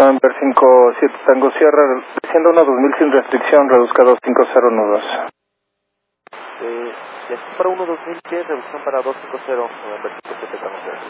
November 57 Tango Sierra, desciendo 1-2000 sin restricción, reduzca 250 nudos. Desciendo para 1-2000 pies, reducción para 250, November 57 Tango Sierra.